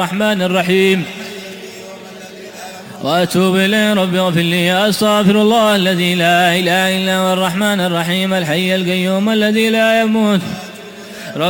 الرحمن الرحيم وأتوب إليه رب اغفر لي أستغفر الله الذي لا إله إلا هو الرحمن الرحيم الحي القيوم الذي لا يموت